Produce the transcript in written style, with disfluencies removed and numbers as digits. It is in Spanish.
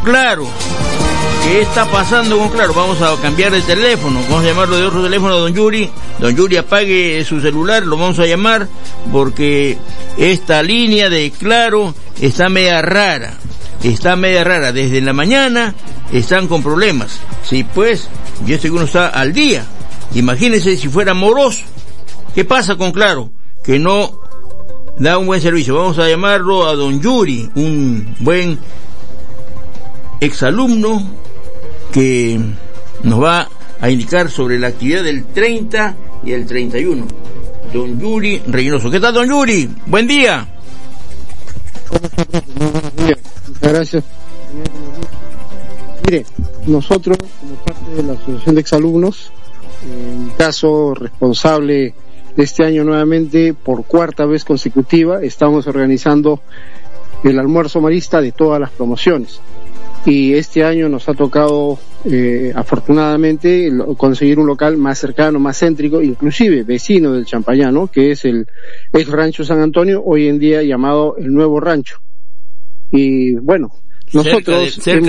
Claro. ¿Qué está pasando con Claro? Vamos a cambiar de teléfono, vamos a llamarlo de otro teléfono a don Yuri. Don Yuri, apague su celular, lo vamos a llamar porque esta línea de Claro está media rara, desde la mañana están con problemas. Sí, pues, yo sé que uno está al día, imagínense si fuera moroso. ¿Qué pasa con Claro? Que no da un buen servicio. Vamos a llamarlo a don Yuri, un buen exalumno que nos va a indicar sobre la actividad del 30 y el 31. Don Yuri Reynoso. ¿Qué tal, don Yuri? Buen día. Muchas gracias. Mire, nosotros, como parte de la Asociación de Exalumnos, en caso responsable de este año nuevamente, por cuarta vez consecutiva, estamos organizando el almuerzo marista de todas las promociones. Y este año nos ha tocado, afortunadamente, conseguir un local más cercano, más céntrico, inclusive vecino del Champañano, que es el ex Rancho San Antonio, hoy en día llamado el Nuevo Rancho. Y bueno, nosotros... cerca